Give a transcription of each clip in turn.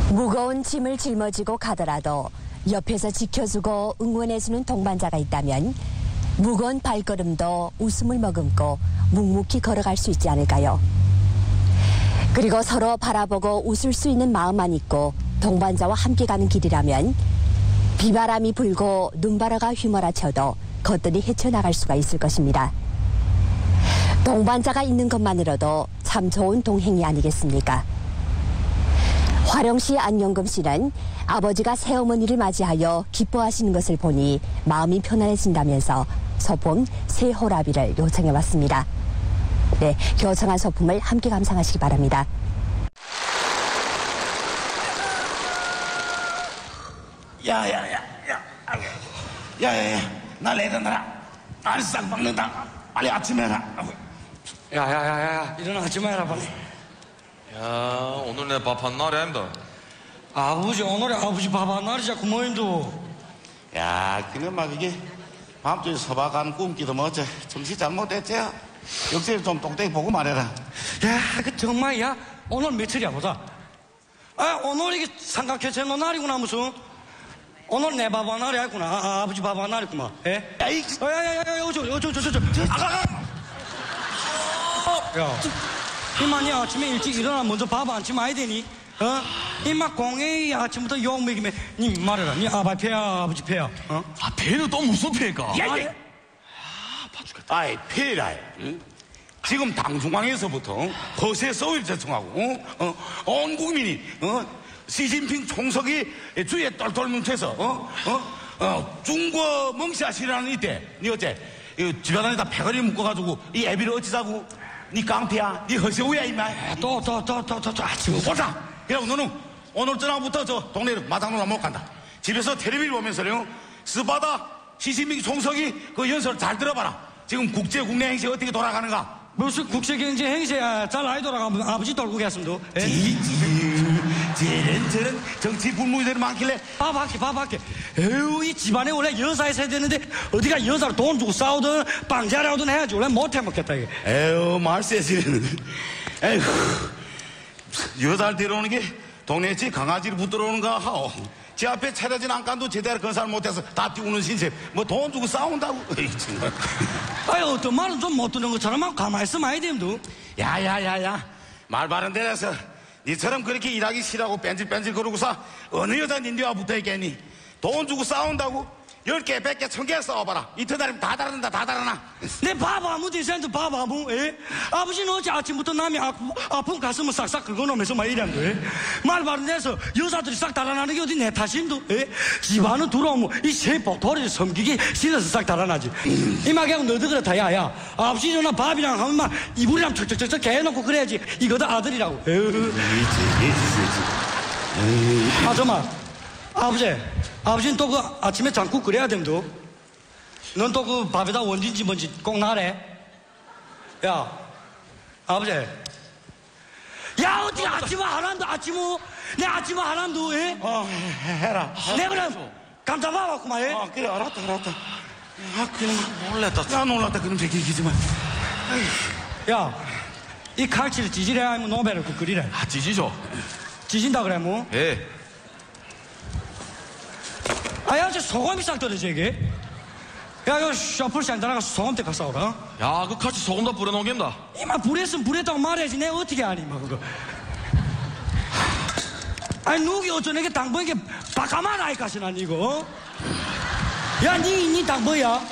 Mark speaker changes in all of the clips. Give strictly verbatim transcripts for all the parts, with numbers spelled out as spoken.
Speaker 1: 무거운 짐을 짊어지고 가더라도 옆에서 지켜주고 응원해주는 동반자가 있다면 무거운 발걸음도 웃음을 머금고 묵묵히 걸어갈 수 있지 않을까요? 그리고 서로 바라보고 웃을 수 있는 마음만 있고 동반자와 함께 가는 길이라면 비바람이 불고 눈바라가 휘몰아쳐도 겉들이 헤쳐나갈 수가 있을 것입니다. 동반자가 있는 것만으로도 참 좋은 동행이 아니겠습니까? 화령시 안영금 씨는 아버지가 새어머니를 맞이하여 기뻐하시는 것을 보니 마음이 편안해진다면서 소품 새호라비를 요청해왔습니다. 네, 요청한 소품을 함께 감상하시기 바랍니다.
Speaker 2: 야야야야 야야야 나 내려놔라. 날 싹 박는다. 빨리 아침에 해라.
Speaker 3: 야야야야 일어나 아침에 해라 빨리.
Speaker 4: 야, 오늘 내 밥 한 날이 아닙니다.
Speaker 3: 아버지 오늘이 아버지 밥 한 날이 자꾸 뭐인도.
Speaker 2: 야 그냥 막 이게 밤중에 서봐가는 꿈기도 뭐지. 정신 잘못했지. 역시 좀 똑똑히 보고 말해라.
Speaker 3: 야, 그 정말이야? 오늘 며칠이야 보자. 아, 오늘 이게 삼각회체노 날이구나 무슨. 오늘 내 밥 한 날이 아니구나. 아, 아버지 밥 한 날이구만. 예?
Speaker 2: 야, 이,
Speaker 3: 어, 야, 야, 야, 야, 어쩌, 어쩌, 어쩌, 어쩌. 아가, 야, 이만이 아침에 일찍 일어나 먼저 밥 안 치면 아야 되니? 어? 이마 공에 아침부터 욕 먹이면 니 말해라. 니 아빠 패야, 아버지 패야. 어?
Speaker 4: 아, 배는 또 무슨 배가?
Speaker 2: 야,
Speaker 3: 아,
Speaker 2: 야. 아파 죽겠다. 아이, 폐라. 응? 지금 당중앙에서부터 허세 서울 제청하고 어? 어? 온 국민이 어? 시진핑 총석이 주위에 똘똘 뭉쳐서 어? 어? 어? 중국 멍시아시라는 이때 니 어째 집안에다 패거리 묶어가지고 이 애비를 어찌자고 니 깡패야 니 허세우야 이마
Speaker 3: 또, 또, 또, 또, 또, 또, 아침.
Speaker 2: 보자. 그래고 너는 오늘 저녁부터 저 동네로 마당으로 못 간다. 집에서 텔레비를 보면서요 스바다 시진핑 총석이 그 연설 잘 들어봐라. 지금 국제 국내 행세 어떻게 돌아가는가.
Speaker 3: 무슨 국제경제 행세야. 잘 아이 돌아가면 아버지 돌고 계습니다.
Speaker 2: 저런 저런 정치 불문이들이 많길래
Speaker 3: 밥 할게 밥 할게. 에휴 이 집안에 원래 여사 있어야 되는데 어디가 여사로 돈 주고 싸우든 빵자라우든 해야지. 원래 못해 먹겠다 이게.
Speaker 2: 에휴 말세지는 에휴 여자를 데려오는 게 동네 집 강아지를 붙들어오는가 하오. 제 앞에 차려진 안간도 제대로 건설 못해서 다 띄우는 신세 뭐 돈 주고 싸운다고. 에이, 정말.
Speaker 3: 아유 어떤 말은 좀 못 듣는 것처럼 가만히 있으면 아이 됩니다.
Speaker 2: 야야야야 말 바른 데라서 니처럼 그렇게 일하기 싫어하고 뺀질뺀질 그러고서 어느 여자 닌데와 붙어있겠니. 돈 주고 싸운다고 열 개, 백 개, 천 개 싸워봐라. 이틀날이면 다 다른다 다 달아나.
Speaker 3: 내 밥 아무 대신한테 밥 아무. 예? 아버지는 어제 아침부터 남이 아프, 아픈 가슴을 싹싹 긁어놓으면서 막 이랬는데 예? 말 바른 데서 여자들이 싹 달아나는 게 어디 내 탓인도. 예? 집안은 들어오면 이 세포 도리를 섬기기 싫어서 싹 달아나지. 이마개하고 너도 그렇다. 야야 아버지 전화 밥이랑 하면 막 이불이랑 척척척척 개해놓고 그래야지. 이거다 아들이라고. 에휴. 아 정말 아버지 아버지는 또 그 아침에 장국 끓여야 됩니다. 넌 또 그 밥에다 원진지 뭔지 꼭 나래. 야 아버지 야 어떻게 아침에 하란도 아침에 내 아침에 하란도 해?
Speaker 2: 어 해라.
Speaker 3: 내 그럼 감자 봐봤구만 해?
Speaker 2: 아 그래 알았다 알았다. 아 그럼
Speaker 4: 놀랬다.
Speaker 2: 야 놀랐다. 그럼 되기기지만
Speaker 3: 야 이 칼치를 찌질해야 하면 노베를 그 끓이래.
Speaker 4: 아, 찌지죠?
Speaker 3: 찌진다 그래 뭐?
Speaker 4: 예.
Speaker 3: 아야 저 소금이 싹 떨어져 이게. 야 이거 셔플 샌다라가 소금 때 가서 오라.
Speaker 4: 야, 그 같이 소금 다 뿌려놓겠다.
Speaker 3: 이마 불했으면 불했다고 말해야지. 내가 어떻게 하니 막 그거. 아니 누기 어쩌네 게 당번이게 바카만 아이까시나 이거. 야니 니 당번이야.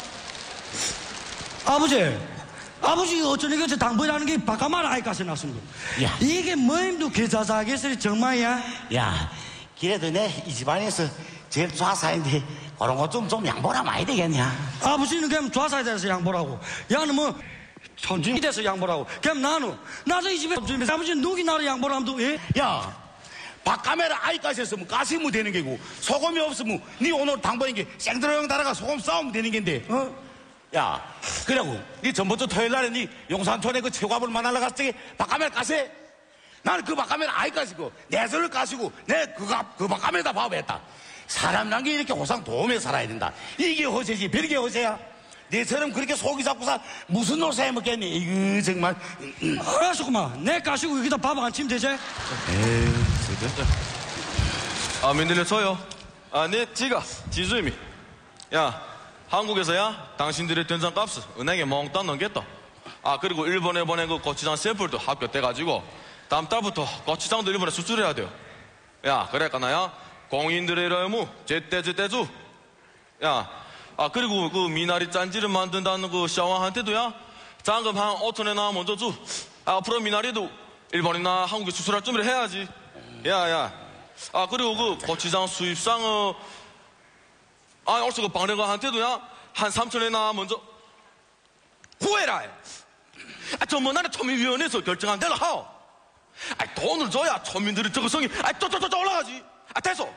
Speaker 3: 아버지 아버지 어쩌네 게 당번이라는 게 바카만 아이까시 났습니다.
Speaker 2: 야.
Speaker 3: 이게 뭐임도 계좌사겠어요 정말이야.
Speaker 2: 야 그래도 내 이 집안에서 제일 좌사인데 그런 거 좀 좀 양보라 많이 되겠냐.
Speaker 3: 아버지는 그냥 좌사에 대해서 양보라고. 야는 뭐 천진이 돼서 양보라고. 그냥 나는 나도 이 집에 아버지는 누기 나를 양보를 하면 예?
Speaker 2: 야 밥카메라 아이까지 했으면 가시면 되는 게고 소금이 없으면 니 오늘 당번인 게 생드렁 달아가 소금 싸우면 되는 겐데 어? 야 그래고 니 전번주 토요일날에 니 용산촌에 그 최고합을 만나러 갔을 때 밥카메라 가세. 나는 그 밥카메라 아이까지고 내 손을 까시고 내 그가 그 밥카메라다 밥했다. 사람이란 게 이렇게 호상 도움에 살아야 된다. 이게 허세지 별게 허세야. 내처럼 그렇게 속이 잡고서 무슨 노사 해먹겠니. 이거 정말.
Speaker 3: 알았어 그만 내 까시고 여기다 밥 안 치면 되지.
Speaker 4: 에이, 진짜. 아, 민들레쳐요. 아, 내 지가 지수임이. 야, 한국에서야 당신들의 된장값을 은행에 몽땅 넣겠다. 아, 그리고 일본에 보낸 그 고추장 샘플도 합격돼가지고 다음 달부터 고추장도 일본에 수출해야 돼요. 야, 그러니까 나야 공인들의 의무 제때 제때주. 야, 아, 그리고 그 미나리 짠지를 만든다는 그 샤워한테도야 장금 한 오천에나 먼저 주. 아, 앞으로 미나리도 일본이나 한국에 수출할 준비를 해야지. 야, 야. 아, 그리고 그 고추장 수입상을 아, 얼쏘 그 방래가한테도야 한 삼천에나 먼저 후회라. 아, 전문나라 초민위원회에서 결정한 대로 하오. 아, 돈을 줘야 초민들의 적성이 아, 쪼쪼쪼 올라가지. 아, 됐어.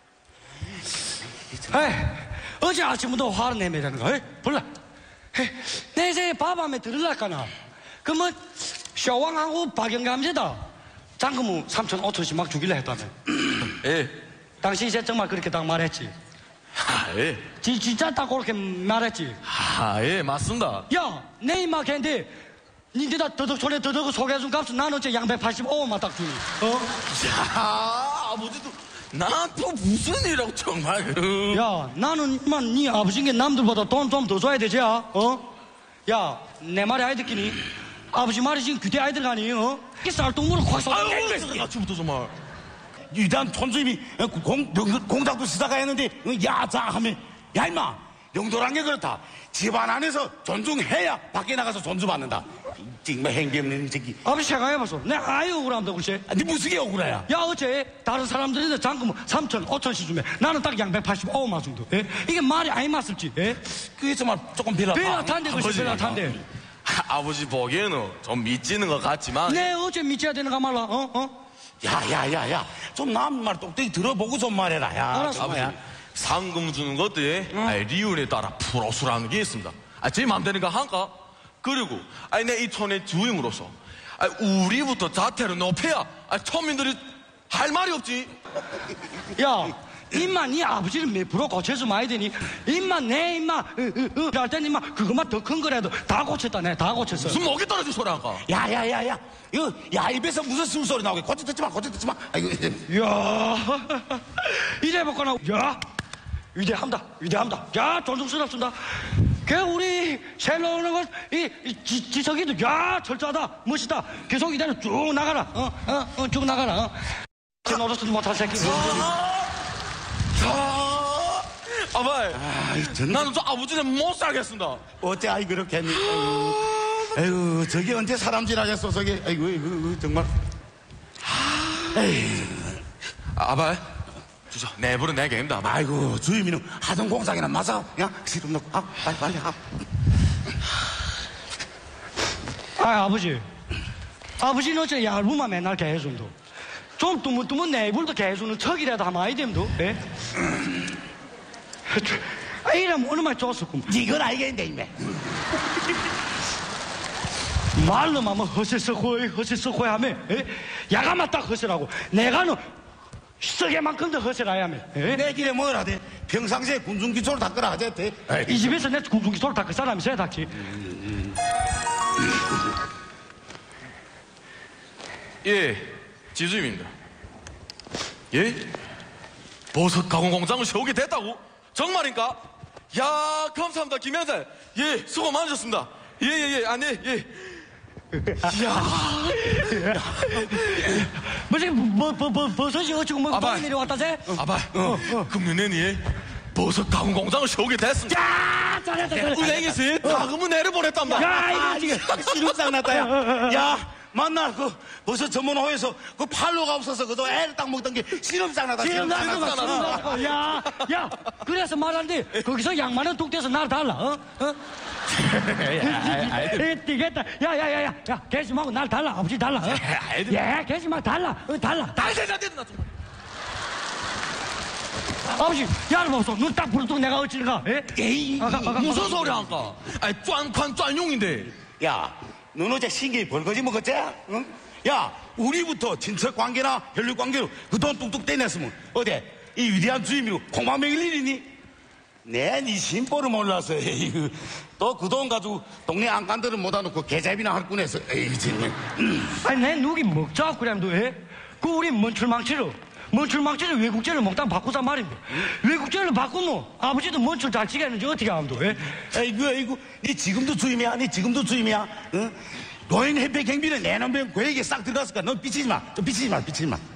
Speaker 3: 에이, 어제 아침부터 화를 내매자는 거, 에이, 몰라. 에이, 내 이제 밥 한번 들으려까나. 그러면, 쇼왕하고 박영감제다. 장금우 삼천, 오천씩 막 주길래 했다며.
Speaker 4: 예.
Speaker 3: 당신 이제 정말 그렇게 딱 말했지.
Speaker 4: 아, 예.
Speaker 3: 지, 진짜 딱 그렇게 말했지.
Speaker 4: 아, 예, 맞습니다.
Speaker 3: 야, 내 입만 걔인데, 니네다 더덕 손에 더덕 소개해준 값은 나는 어째 양백팔십오만 딱 주니. 어?
Speaker 4: 야, 아버지도 나한테 무슨 일이라고 정말.
Speaker 3: 야, 나는 이만 네 아버지인 게 남들보다 돈 좀 더 줘야 되지, 어? 야, 내 말이 아이 듣기니? 아버지 말이 지금 귀대 아이들 가니, 어? 이게 쌀똥물을 확 쏟아.
Speaker 4: 아유, 아침부터 정말.
Speaker 2: 위대한 촌주임이 공, 공작도 시작가 했는데 야자 하면 야 임마 영도란 게 그렇다. 집안 안에서 존중해야 밖에 나가서 존중받는다. 정말 행기 없는 이 새끼.
Speaker 3: 아버지 생각해봤어. 내 아이 억울함다, 글쎄.
Speaker 2: 아, 네 무슨 게 억울해야.
Speaker 3: 야, 어째 다른 사람들인데 잠금 삼천, 오천씩 주면 나는 딱 양백팔십오만 정도. 예? 이게 말이 아니 맞을지. 예?
Speaker 2: 그게 정말 조금 비lat다.
Speaker 3: 비lat한데, 글쎄,
Speaker 4: 아버지.
Speaker 3: 비lat한데.
Speaker 4: 아, 아버지 보기에는 좀 미치는 것 같지만.
Speaker 3: 내 어째 믿어야 되는가 말라, 어? 어?
Speaker 2: 야야야야 좀 남 말 똑똑히 들어보고 좀 말해라. 야.
Speaker 3: 알았어.
Speaker 2: 정말.
Speaker 4: 아버지, 상금 주는 것들에 아, 리운에 따라 프로수라는 게 있습니다. 아, 제 맘대로가 한가? 그리고 아니 내 이 촌의 주임으로서 아, 우리부터 자태를 높여야 아, 촌민들이 할 말이 없지.
Speaker 3: 야, 임만 네 아버지를 몇 프로 고쳐서 많이 되니? 임만 내 임만 할 때는 임만 그것만 더 큰 거라도 다 고쳤다. 내 다 고쳤어.
Speaker 4: 무슨 목이 떨어진 소리 한가?
Speaker 2: 야야야야 이거 야 입에서 무슨 술소리 나오게 고쳐 듣지 마 고쳐 듣지 마. 아이고 이제.
Speaker 3: 야, 이래 볼거나. 야, 위대합니다. 위대합니다. 야, 존중스럽습니다. 그 우리 셀러 오는 것, 이, 이 지, 지석이도 야 철저하다, 멋있다. 계속 이대로 쭉 나가라. 어, 어, 어, 쭉 나가라. 어. 노릇도 못할 새끼.
Speaker 4: 아, 아바이, 나는 저 아버지는 못 살겠습니다.
Speaker 2: 어째 아이 그렇게 했니? 아이고, 아이고 저게 언제 사람 지나겠어 저게. 아이고, 아이고 정말. 에이.
Speaker 4: 아바이, 주저 내부는 내 게임다. 아바이.
Speaker 2: 아이고 주임이는 하던 공장이나 마사. 야 시름 넣고 아 빨리 빨리 하.
Speaker 3: 아, 아버지. 아버지는 어째 얇으면 맨날 개해준도. 좀 뚜문뚜문 내불도 개해주는 척이라도 하면 아이 됨도. 예? 아, 이러면 얼마나 좋았었구만.
Speaker 2: 이건 알겠는데 이매.
Speaker 3: 말로만 뭐 허세서호이 허세서호이 하며 에? 야가만 딱 허세라고. 내가는 썩에만큼 더 허세라야 하며. 에?
Speaker 2: 내 길에 뭐라 돼? 평상시에 군중기초를 닦으라 하지 돼.
Speaker 3: 이 집에서 내 궁중기소를 닦을 사람이 있어야 닦지.
Speaker 4: 예, 지주임입니다. 예? 버섯 가공 공장을 세우게 됐다고? 정말인가? 야, 감사합니다, 김영달. 예, 수고 많으셨습니다. 예, 예, 예, 아니, 예. 이야.
Speaker 3: 뭐지, 뭐, 뭐, 뭐, 버섯이 어쩌고 뭐,
Speaker 4: 아바.
Speaker 3: 똥이 내려왔다세?
Speaker 4: 아바, 어, 어. 금년에 예, 버섯 가공 공장을 세우게 됐습니다.
Speaker 3: 야, 잘했다, 잘했다.
Speaker 4: 은행에서 자금을 내려보냈답니다.
Speaker 3: 야, 이거
Speaker 2: 아,
Speaker 3: 지금.
Speaker 2: 시름상 났다 야. 야 만나 그 버섯 전문호에서 그 팔로가 없어서 그도 애를 딱 먹던 게 시름상 나다.
Speaker 3: 지금
Speaker 2: 시름상
Speaker 3: 나도
Speaker 2: 났다.
Speaker 3: 지금 나도 야, 야, 그래서 말하는데 거기서 양만원 뚝 떼서 나를 달라, 어? 어? 되겠다. 야, 야, 야, 야, 야, 개심하고 날 달라, 아버지 달라, 어? 예, 개심하고 달라, 어, 달라.
Speaker 4: 달달달 됐나 정말.
Speaker 3: 아버지, 야를 보소. 눈 딱 부르고 내가 어찌가, 예?
Speaker 2: 에이
Speaker 3: 아가, 아가,
Speaker 4: 무슨
Speaker 3: 아가.
Speaker 4: 소리 한가? 아이, 짠칸 짠용인데.
Speaker 2: 야, 넌 어제 신경이 벌거지 먹었지? 응? 야, 우리부터 친척 관계나 혈육 관계로 그 돈 뚝뚝 떼냈으면 어때? 이 위대한 주임이고 콩밥 먹일 일이니? 내 니 심보를 몰라서 또 그 돈 가지고 동네 안간들은 못해놓고 계좌비나 할 꾼에서 에이 정말.
Speaker 3: 아니, 내 누기 먹자고 그래, 너, 예? 그 우리 먼출망치로 먼출망치는 외국제를 몽땅 바꾸자 말입니다. 외국제를 바꾸면 아버지도 먼출 잘 치겠는지 어떻게 하면 돼?
Speaker 2: 아이고, 아이고, 니 지금도 주임이야? 니 지금도 주임이야? 응? 노인 협회 경비는 내놓으면 계획에 싹 들어갔을까? 넌 삐치지 마. 좀 삐치지 마, 삐치지 마.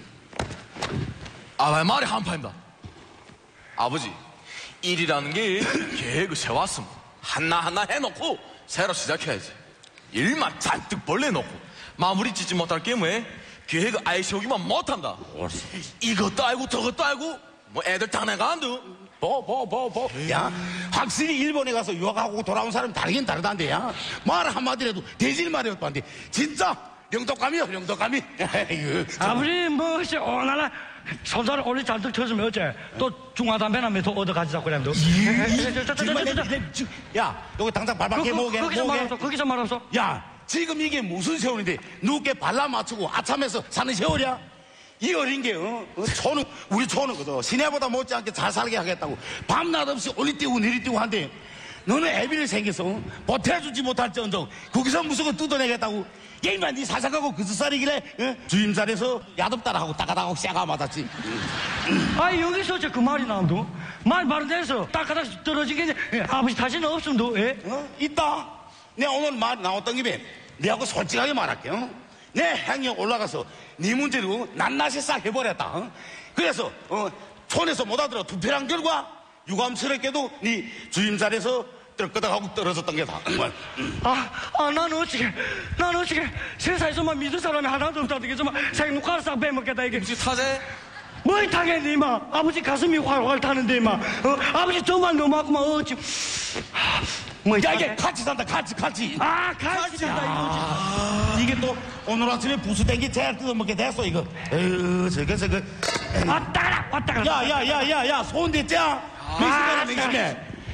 Speaker 4: 아, 말이 한파입니다. 아버지, 일이라는 게 계획을 세웠으면 하나하나 해놓고 새로 시작해야지. 일만 잔뜩 벌려놓고 마무리 짓지 못할 게임에 계획을 아예 세우기만 못한다. 이것도 알고 저것도 알고 뭐 애들 장난감도
Speaker 2: 보, 보, 보, 보. 야, 확실히 일본에 가서 유학하고 돌아온 사람이 다르긴 다르단데, 야. 말 한마디라도 대질 말이었도 안 돼. 진짜 영덕감이야, 영덕감이. 아이고,
Speaker 3: 아버지 뭐 씨, 오나라 손자를 오래 잔뜩 쳐주면 어째 또 중화담배나 몇통 얻어가지자 그래도.
Speaker 2: 정말 내, 내, 지- 야, 여기 당장 발밖에 모으게.
Speaker 3: 거기서 말없어 거기서 말없어.
Speaker 2: 야, 지금 이게 무슨 세월인데 누구께 발라 맞추고 아참해서 사는 세월이야? 이 어린 게, 어? 어, 초는, 우리 초는 그저 시내보다 못지않게 잘 살게 하겠다고 밤낮 없이 올리뛰고 내리뛰고 한데 너는 애비를 생겨서 어? 버텨주지 못할 정정 거기서 무조건 뜯어내겠다고 게임만 네 사사하고 그 짓살이길래 어? 주임 자리에서 야덥다라고 따가다고 쎄가 맞았지.
Speaker 3: 아니 여기서 어째 그 말이 나온도 말 바른 데서 딱가닥 떨어지게 아버지 탓이는 없음도. 예?
Speaker 2: 어? 있다. 내가 오늘 말 나왔던 김에 내하고 솔직하게 말할게. 어? 내 행에 올라가서 네 문제로 낱낱이 싹 해버렸다. 어? 그래서 어, 촌에서 못 알아들어 투표한 결과 유감스럽게도 네 주임 자리에서 떨끄덕하고 떨어졌던 게다.
Speaker 3: 아, 아, 나는 어찌게, 나는 어찌게 세상에서만 믿을 사람이 하나도 없다는 게 정말 생육가를 싹 빼먹겠다 이게.
Speaker 4: 혹시 타제?
Speaker 3: 뭘 타겠니 마 아버지 가슴이 활활 타는데 마 어? 아버지 정말 너무하구만 어찌. 아, 뭐
Speaker 2: 야, 이게 같이 산다, 같이, 같이.
Speaker 3: 아 같이 산다 이거지.
Speaker 2: 아, 이게 또 오늘 아침에 부수된 게 제일 뜯어먹게 됐어, 이거. 에휴, 저거, 저거.
Speaker 3: 왔다 가라 왔다 가라.
Speaker 2: 야, 야, 야, 야, 야, 손 대자. 맹심해라, 맹심해.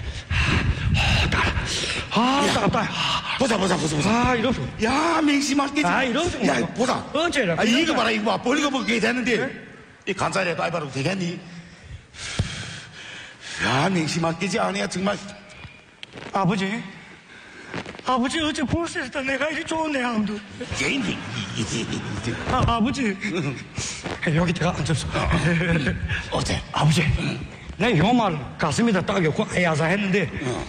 Speaker 3: 아 따갑다.
Speaker 2: 보자, 보자, 보자, 보자.
Speaker 3: 아 이러소.
Speaker 2: 야, 맹심하겠지.
Speaker 3: 아 이러소.
Speaker 2: 야, 보자.
Speaker 3: 언제라.
Speaker 2: 아, 이거 봐라, 이거 봐. 벌리고 먹게 되는데. 이 간살이라도 알바로 되겠니? 야, 맹심하겠지, 아니야, 정말.
Speaker 3: 아버지 아버지 어째 보스에서 내가 이리 좋은 애 함도.
Speaker 2: 개인이.
Speaker 3: 아 아버지 여기 제가 앉았어.
Speaker 2: 어때?
Speaker 3: 아버지 내가 요 말 가슴에다 딱였고 야사 했는데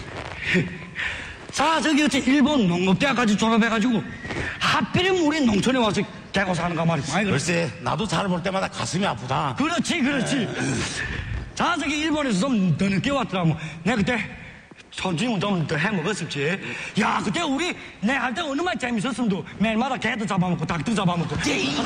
Speaker 3: 자 저기 어째 일본 농업대학까지 졸업해가지고 하필이면 우리 농촌에 와서 대고 사는가 말이야. 아이,
Speaker 2: 글쎄, 나도 잘 볼 때마다 가슴이 아프다.
Speaker 3: 그렇지 그렇지. 자 저기 일본에서 좀 더 늦게 왔더라면 내가 그때 손짓은 좀 더 해먹었을지. 야 그때 우리 내 할 때 어느 말 재밌었음도 매일마다 개도 잡아먹고 닭도 잡아먹고.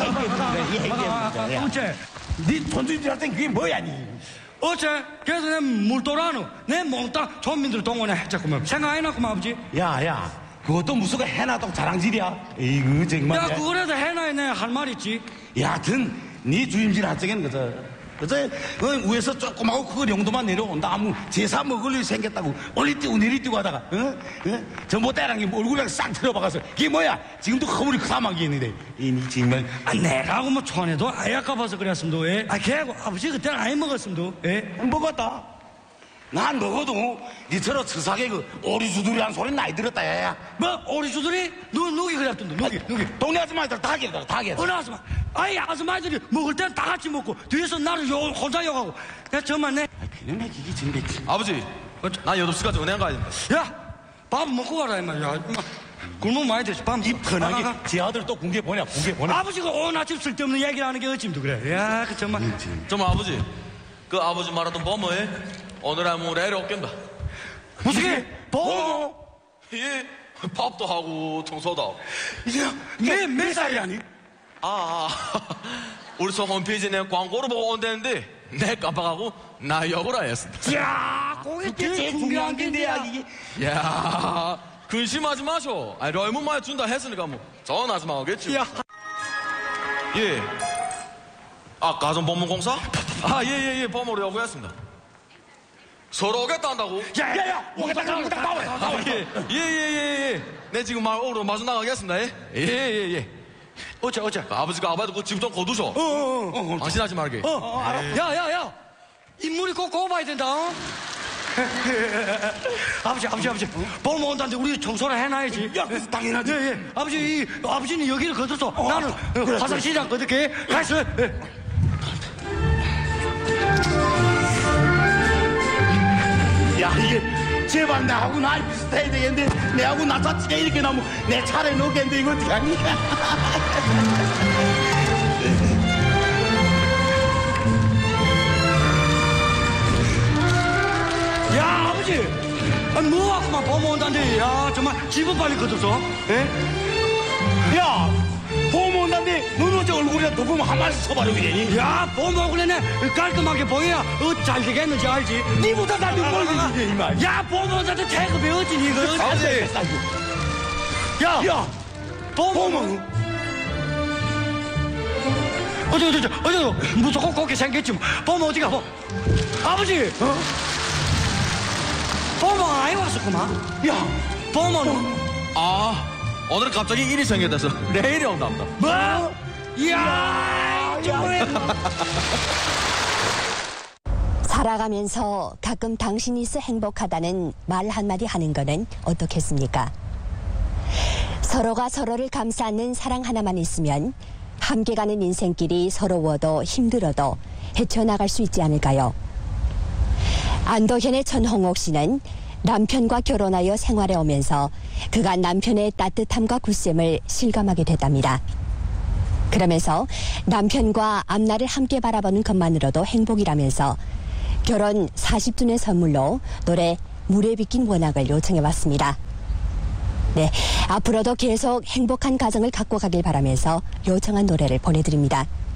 Speaker 3: 어째
Speaker 2: 네 손주인들 할 땐 그게 뭐야, 니?
Speaker 3: 어째 그래서 내 물도라노 내 몽땅 전민들 동원해 했자꾸만 생각 안 해놨구만 아버지.
Speaker 2: 야, 야, 그것도 무슨 해나동 자랑질이야. 이거 정말.
Speaker 3: 야 그거라도 해놔야 내 할 말 있지.
Speaker 2: 여하튼 네 주임질 한쪽에는 그저 그저 어, 위에서 조그마하고 그거 정도만 내려온다. 아무 제사 먹을 일이 생겼다고 올리뛰고 내리뛰고 하다가 어? 어? 전봇대랑 얼굴에 싹 들어박아서 그게 뭐야? 지금도 허물이 사막이 있는데 이니 정말.
Speaker 3: 아 내가하고 뭐 촌에도 아예 아까봐서 그랬음도. 예? 아 걔하고 아버지 그때는 아예 먹었음도. 예?
Speaker 2: 먹었다. 난 먹어도 니처럼 스사게 그 오리주들이란 소리 나이 들었다. 야야.
Speaker 3: 뭐 오리주들이 누 누기 그랬던데 누기 누기.
Speaker 2: 동네 아줌마들 다 개다 다 개.
Speaker 3: 어느 아줌마 아이 아줌마들이 먹을 땐 다 같이 먹고 뒤에서 나를 요 혼자 욕하고 내가 정말 내.
Speaker 2: 그놈의 기기 진짜.
Speaker 4: 아버지, 나 여덟 시까지 은행 가야 된다.
Speaker 3: 야 밥 먹고 가라 임마. 야 임마 굶으면 많이 되지. 밥
Speaker 2: 입
Speaker 3: 먹고
Speaker 2: 편하게
Speaker 3: 가, 가.
Speaker 2: 제 아들 또 군대 보내 군대 보내.
Speaker 3: 아버지가 온 아침 쓸데없는 얘기를 하는 게 어찌도 그래. 야 그 정말.
Speaker 4: 정말 아버지, 그 아버지 말하던 범어에 오늘 아무 애를 없겠다.
Speaker 3: 무슨 게?
Speaker 2: 뭐?
Speaker 4: 예, 밥도 하고 청소도 하고.
Speaker 2: 내 몇 살이야 니?
Speaker 4: 아, 아 우리 소 홈페이지에 내 광고를 보고 온다는데 내 깜빡하고 나 역으로 했습니다.
Speaker 3: 야 그게 제일 중요한 게야 이게.
Speaker 4: 야, 근심하지 마쇼. 아니 얼마 많이 준다 했으니까 뭐 전화하지 마겠지.
Speaker 3: 야.
Speaker 4: 예. 아 가정법무공사? 아 예예예 법무로 요구했습니다. 서로 오겠다 한다고?
Speaker 2: 야야야 오겠다 오겠다 나와 나와.
Speaker 4: 예예예예. 내 지금 말 오로 마주 나가겠습니다. 예예예. 예.
Speaker 3: 어째 어째.
Speaker 4: 아버지가 아버지 그 집 좀 거두셔.
Speaker 3: 어어어.
Speaker 4: 방심하지 말게.
Speaker 3: 어, 알아. 야야야 인물이 꼭 거봐야 된다. 어? 아버지 아버지 아버지 보면 온다는데 우리 청소를 해놔야지.
Speaker 2: 야, 그래서 당연하지.
Speaker 3: 예, 예. 아버지 이, 아버지는 여기를 거둬서 나는 어, 화장실이랑 거둘게. 가있어. 예.
Speaker 2: 야, 이게 제발 나하고 나이 비슷해야 되겠는데 내하고 나 자체가 이렇게 나면 내 차례 넣겠는데 이거 어떻게 하니?
Speaker 3: 야, 아버지! 아니, 뭐 하고만 보모 온다는데, 야, 정말 집은 빨리 거둬서, 예?
Speaker 2: 야, 보모 온다는데 너는 어째 얼굴에 도금 한 마리 쳐바르고 되니?
Speaker 3: 야, 보모 오글래네 깔끔하게 보여야 어, 잘 되겠는지 알지?
Speaker 2: 니보다 나도 모르겠지, 이만.
Speaker 3: 야, 보모 온다는데 태급이 어찌니, 이거? 어찌
Speaker 4: 아버지!
Speaker 3: 야,
Speaker 2: 야,
Speaker 3: 보모!
Speaker 2: 보모.
Speaker 3: 어디, 어디, 어디, 어디, 무조건 그렇게 생겼지, 뭐. 보모 어디가, 뭐. 아버지! 어? 보모 아이 왔었구만.
Speaker 2: 야,
Speaker 3: 보모는?
Speaker 4: 아, 오늘 갑자기 일이 생겨서 내일이 온답니다.
Speaker 3: 뭐? 이야, 정말.
Speaker 1: 살아가면서 가끔 당신이 있어 행복하다는 말 한마디 하는 거는 어떻겠습니까? 서로가 서로를 감싸 안는 사랑 하나만 있으면 함께 가는 인생길이 서러워도 힘들어도 헤쳐나갈 수 있지 않을까요? 안도현의 천홍옥 씨는 남편과 결혼하여 생활해 오면서 그간 남편의 따뜻함과 굳셈을 실감하게 됐답니다. 그러면서 남편과 앞날을 함께 바라보는 것만으로도 행복이라면서 결혼 사십 주년 선물로 노래 물에 빚긴 원학을 요청해봤습니다. 네, 앞으로도 계속 행복한 가정을 갖고 가길 바라면서 요청한 노래를 보내드립니다.